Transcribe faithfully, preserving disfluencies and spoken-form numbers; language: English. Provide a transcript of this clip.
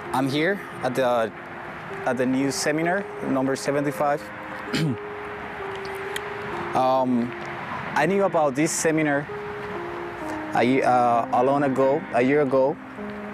I'm here at the at the new seminar number seventy-five. um, I knew about this seminar a, ye- uh, a long ago, a year ago,